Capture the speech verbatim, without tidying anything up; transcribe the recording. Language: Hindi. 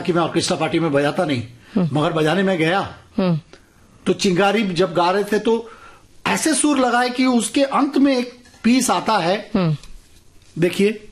हालांकि मैं ऑर्केस्ट्रा पार्टी में बजाता नहीं, मगर बजाने में गया तो चिंगारी जब गा रहे थे तो ऐसे सुर लगाए कि उसके अंत में एक पीस आता है, देखिए